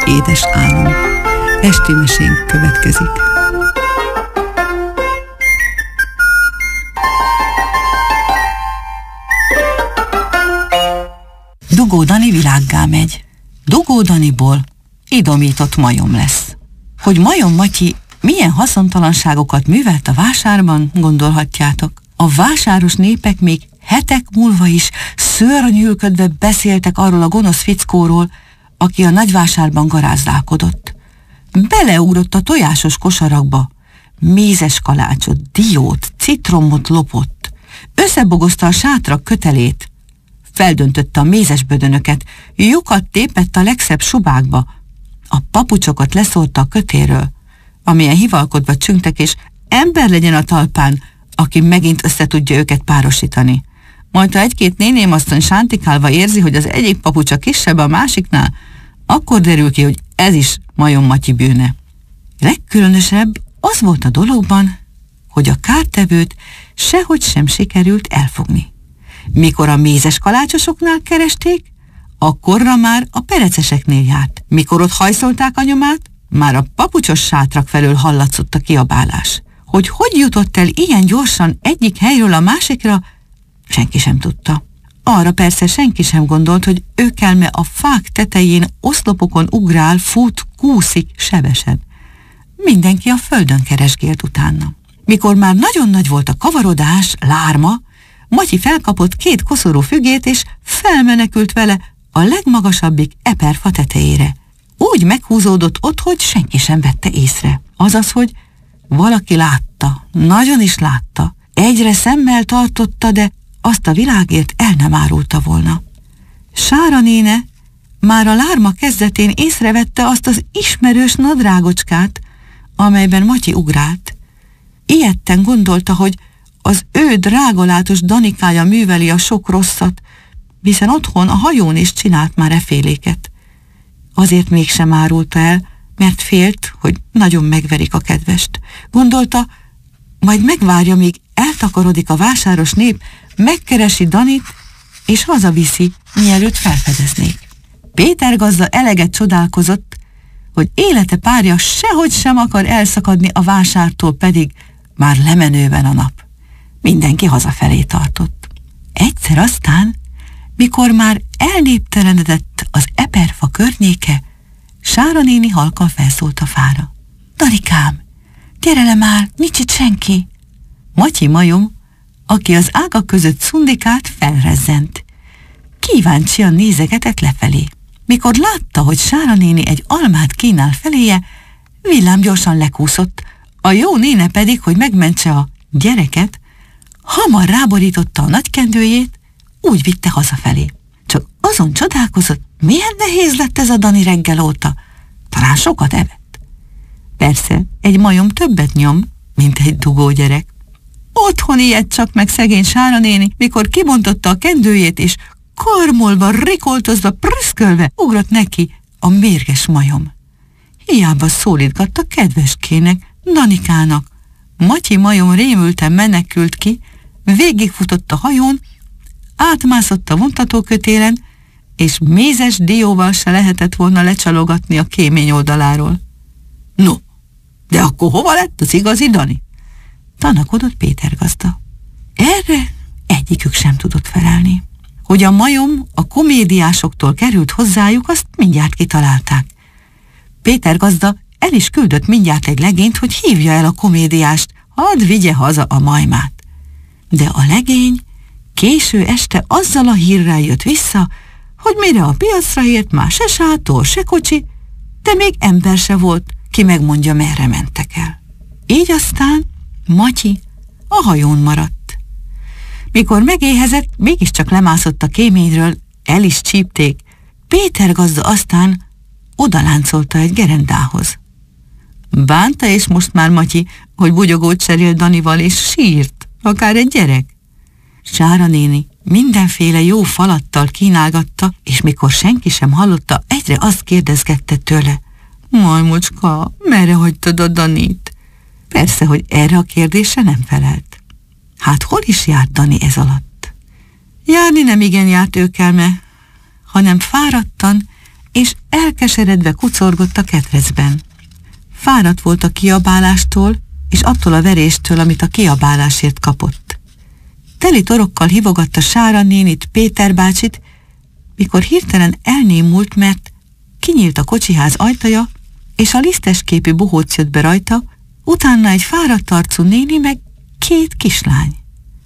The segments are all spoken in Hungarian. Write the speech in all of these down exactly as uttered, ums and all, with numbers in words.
édes álom. Esti mesénk következik. Dugó Dani világgá megy. Dugó Daniból idomított majom lesz. Hogy Majom Matyi milyen haszontalanságokat művelt a vásárban, gondolhatjátok. A vásáros népek még hetek múlva is szörnyűködve beszéltek arról a gonosz fickóról, aki a nagyvásárban garázdálkodott. Beleugrott a tojásos kosarakba, mézes kalácsot, diót, citromot lopott, összebogozta a sátrak kötelét, feldöntötte a mézes bödönöket, lyukat tépett a legszebb subákba, a papucsokat leszórta a kötéről, amilyen hivalkodva csüngtek, és ember legyen a talpán, aki megint össze tudja őket párosítani. Majd ha egy-két néném asszony sántikálva érzi, hogy az egyik papucsa kisebb a másiknál, akkor derül ki, hogy ez is Majom Matyi bűne. Legkülönösebb az volt a dologban, hogy a kártevőt sehogy sem sikerült elfogni. Mikor a mézes kalácsosoknál keresték, akkorra már a pereceseknél járt. Mikor ott hajszolták a nyomát, már a papucsos sátrak felől hallatszott a kiabálás. Hogy hogy jutott el ilyen gyorsan egyik helyről a másikra, senki sem tudta. Arra persze senki sem gondolt, hogy őkelme a fák tetején oszlopokon ugrál, fut, kúszik sebesen. Mindenki a földön keresgélt utána. Mikor már nagyon nagy volt a kavarodás, lárma, Matyi felkapott két koszorú fügét, és felmenekült vele a legmagasabbik eperfa tetejére. Úgy meghúzódott ott, hogy senki sem vette észre. Azaz, hogy valaki látta, nagyon is látta, egyre szemmel tartotta, de azt a világért el nem árulta volna. Sára néne már a lárma kezdetén észrevette azt az ismerős nadrágocskát, amelyben Matyi ugrált. Ijedten gondolta, hogy az ő drágalátos Danikája műveli a sok rosszat, hiszen otthon a hajón is csinált már eféléket. Azért mégsem árulta el, mert félt, hogy nagyon megverik a kedvest. Gondolta, majd megvárja, míg eltakarodik a vásáros nép, megkeresi Danit, és hazaviszi, mielőtt felfedeznék. Péter gazda eleget csodálkozott, hogy élete párja sehogy sem akar elszakadni a vásártól, pedig már lemenőben a nap. Mindenki hazafelé tartott. Egyszer aztán, mikor már elnéptelenedett az eperfa környéke, Sára néni halkan felszólt a fára. Danikám, gyere le már, nincs itt senki. Matyi majom, aki az ágak között szundikált, felrezzent. Kíváncsian nézegetett lefelé. Mikor látta, hogy Sára néni egy almát kínál feléje, villámgyorsan lekúszott, a jó néne pedig, hogy megmentse a gyereket, hamar ráborította a nagykendőjét, úgy vitte hazafelé. Csak azon csodálkozott, milyen nehéz lett ez a Dani reggel óta. Talán sokat evett. Persze, egy majom többet nyom, mint egy dugó gyerek. Otthon ijedt csak meg szegény Sára néni, mikor kibontotta a kendőjét, és karmolva, rikoltozva, prüszkölve ugrott neki a mérges majom. Hiába szólítgatta kedveskének, Danikának. Matyi majom rémülten menekült ki, végigfutott a hajón, átmászott a vontatókötélen, és mézes dióval se lehetett volna lecsalogatni a kémény oldaláról. No, de akkor hova lett az igazi Dani? Tanakodott Péter gazda. Erre egyikük sem tudott felelni. Hogy a majom a komédiásoktól került hozzájuk, azt mindjárt kitalálták. Péter gazda el is küldött mindjárt egy legényt, hogy hívja el a komédiást, hadd vigye haza a majmát. De a legény késő este azzal a hírrel jött vissza, hogy mire a piacra ért, már se sátor, se kocsi, de még ember se volt, ki megmondja, merre mentek el. Így aztán Matyi a hajón maradt. Mikor megéhezett, mégiscsak lemászott a kéményről, el is csípték. Péter gazda aztán odaláncolta egy gerendához. Bánta és most már Matyi, hogy bugyogót cserél Danival, és sírt, akár egy gyerek. Sára néni mindenféle jó falattal kínálgatta, és mikor senki sem hallotta, egyre azt kérdezgette tőle. Majmocska, merre hagytad a Danit? Persze, hogy erre a kérdésre nem felelt. Hát hol is járt Dani ez alatt? Járni nem igen járt őkelme, hanem fáradtan és elkeseredve kucorgott a ketrecben. Fáradt volt a kiabálástól, és attól a veréstől, amit a kiabálásért kapott. Teli torokkal hívogatta Sára nénit, Péter bácsit, mikor hirtelen elnémult, mert kinyílt a kocsiház ajtaja, és a lisztesképű bohóc jött be rajta, utána egy fáradt arcú néni, meg két kislány.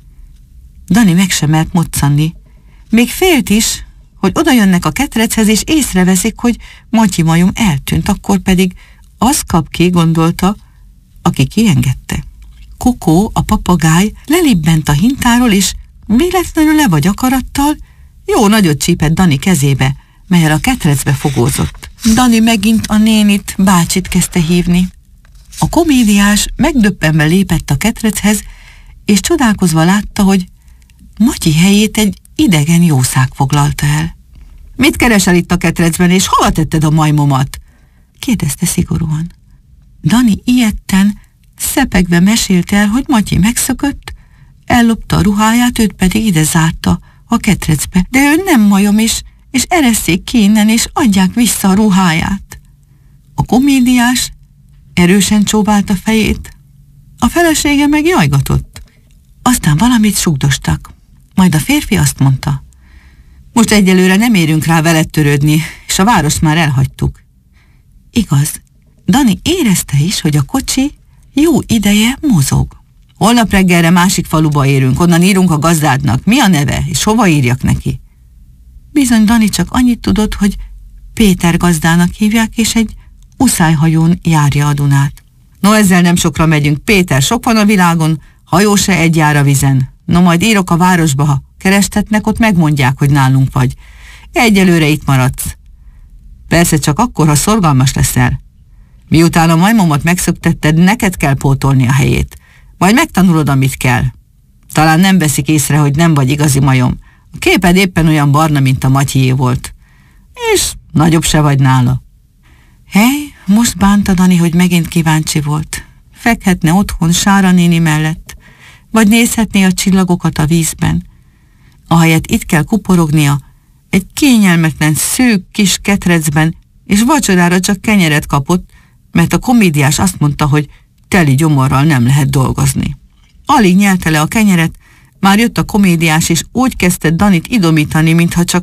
Dani meg sem mert moccanni. Még félt is, hogy oda jönnek a ketrechez, és észreveszik, hogy Matyi majom eltűnt, akkor pedig az kap ki, gondolta, aki kiengedte. Kokó, a papagáj lelibbent a hintáról, és véletlenül le vagy akarattal jó nagyot csípett Dani kezébe, melyel a ketrecbe fogózott. Dani megint a nénit, bácsit kezdte hívni. A komédiás megdöbbenve lépett a ketrechez, és csodálkozva látta, hogy Matyi helyét egy idegen jószág foglalta el. Mit keresel itt a ketrecben, és hova tetted a majmomat? Kérdezte szigorúan. Dani ijedten, szepegve mesélte el, hogy Matyi megszökött, ellopta a ruháját, őt pedig ide zárta a ketrecbe, de ő nem majom is, és eresszék ki innen, és adják vissza a ruháját. A komédiás erősen csóválta fejét, a felesége meg jajgatott. Aztán valamit sugdostak, majd a férfi azt mondta: most egyelőre nem érünk rá veled törődni, és a várost már elhagytuk. Igaz, Dani érezte is, hogy a kocsi jó ideje mozog. Holnap reggelre másik faluba érünk, onnan írunk a gazdádnak, mi a neve, és hova írjak neki. Bizony Dani csak annyit tudott, hogy Péter gazdának hívják, és egy uszályhajón járja a Dunát. No, ezzel nem sokra megyünk, Péter, sok van a világon, hajó se egy jár a vizen. No, majd írok a városba, ha kerestetnek, ott megmondják, hogy nálunk vagy. Egyelőre itt maradsz. Persze csak akkor, ha szorgalmas leszel. Miután a majmomat megszöktetted, neked kell pótolni a helyét. Majd megtanulod, amit kell. Talán nem veszik észre, hogy nem vagy igazi majom. A képed éppen olyan barna, mint a Matyié volt. És nagyobb se vagy nála. Hely, most bánta Dani, hogy megint kíváncsi volt. Fekhetne otthon Sára néni mellett, vagy nézhetné a csillagokat a vízben. Ahelyett itt kell kuporognia, egy kényelmetlen, szűk kis ketrecben, és vacsorára csak kenyeret kapott, mert a komédiás azt mondta, hogy teli gyomorral nem lehet dolgozni. Alig nyelte le a kenyeret, már jött a komédiás, és úgy kezdte Danit idomítani, mintha csak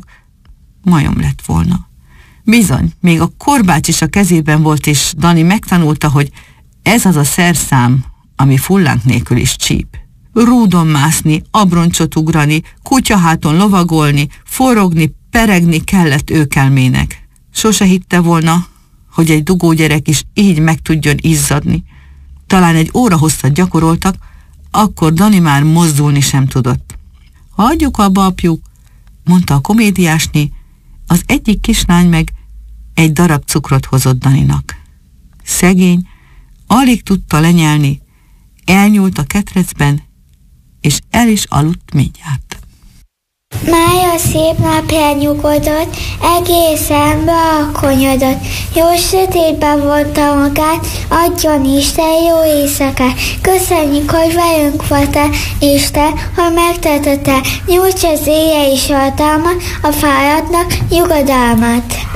majom lett volna. Bizony, még a korbács is a kezében volt, és Dani megtanulta, hogy ez az a szerszám, ami fullánk nélkül is csíp. Rúdon mászni, abroncsot ugrani, kutyaháton lovagolni, forogni, peregni kellett őkelmének. Sose hitte volna, hogy egy dugó gyerek is így meg tudjon izzadni. Talán egy óra hosszat gyakoroltak, akkor Dani már mozdulni sem tudott. Hagyjuk abba, apjuk, mondta a komédiásné, az egyik kislány meg egy darab cukrot hozott Daninak. Szegény alig tudta lenyelni, elnyúlt a ketrecben, és el is aludt mindjárt. Mája szép napján nyugodott, egészen bealkonyodott. Jó sötétbe vonta magát, adjon Isten jó éjszakát. Köszönjük, hogy velünk voltál, Isten, hogy megtartottál. Nyújts az éjjel is hatalmat, a fáradtnak nyugodalmat.